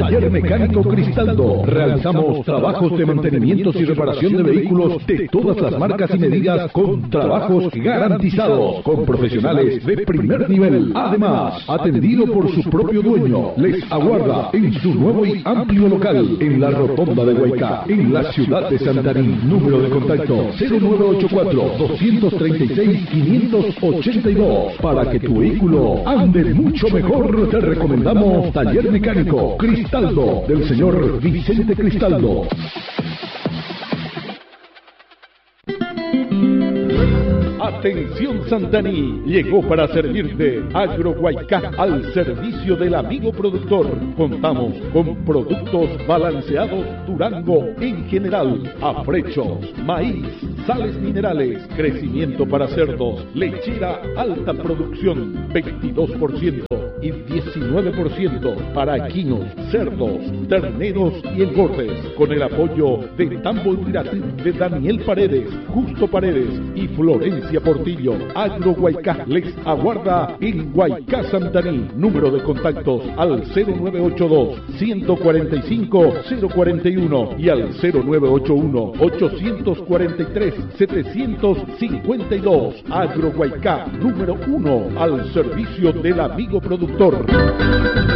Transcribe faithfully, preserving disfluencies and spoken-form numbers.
Taller Mecánico Cristaldo. Realizamos trabajos de mantenimientos y reparación de vehículos de todas las marcas y medidas con trabajos garantizados, con profesionales de primer nivel. Además, atendido por su propio dueño, les aguarda en su nuevo y amplio local en la Rotonda de Guaycá, en la ciudad de Santaní. Número de contacto cero nueve ocho cuatro, dos tres seis, cinco ocho dos. Para que tu vehículo ande mucho mejor, te recomendamos Taller Mecánico Cristaldo del señor Vicente Cristaldo. Atención Santaní, llegó para servirte Agro Guaycá al servicio del amigo productor. Contamos con productos balanceados Durango en general, afrechos, maíz, sales minerales, crecimiento para cerdos, lechera alta producción, veintidós por ciento y diecinueve por ciento para equinos, cerdos, terneros y engordes, con el apoyo de Tambo Irati, de Daniel Paredes, Justo Paredes y Florencia Portillo. Agro Guaycá les aguarda en Guaycá Santaní. Número de contactos al cero nueve ocho dos, uno cuatro cinco, cero cuatro uno y al cero nueve ocho uno, ocho cuatro tres, siete cinco dos. Agro Guaycá, número uno al servicio del amigo productor.